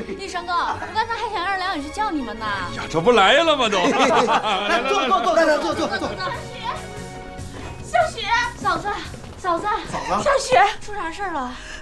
立成哥，我刚才还想让梁女士叫你们呢。 呀，这不来了吗？都， 来，坐。 小雪，嫂子，小雪，出啥事儿了？